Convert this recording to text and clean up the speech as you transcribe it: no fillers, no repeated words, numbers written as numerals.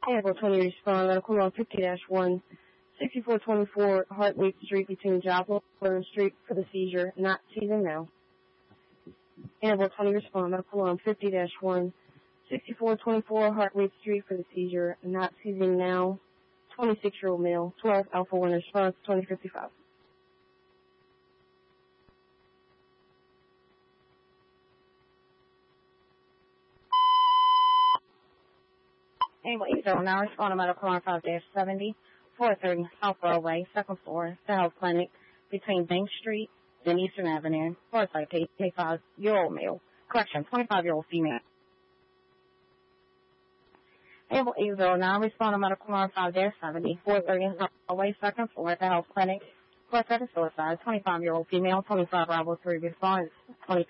April 20 respond, medical on 50-1, 6424 Hartwig Street between Joplin and Street for the seizure, not seizing now. April 20 respond, medical on 50-1, 6424 Hartwig Street for the seizure, not seizing now. 26-year-old male, 12 Alpha 1 response, 2055. Anyway, so now respond to medical on 5-70, 430 South Broadway, second floor, the health clinic between Bank Street and Eastern Avenue. Forsyth, 25-year-old male. Correction, 25-year-old female. Able 809, respond to medical on 5-70, 430 South Broadway, second floor, the health clinic. Forsyth, suicide, 25-year-old female, 25 Bravo 3 response, 20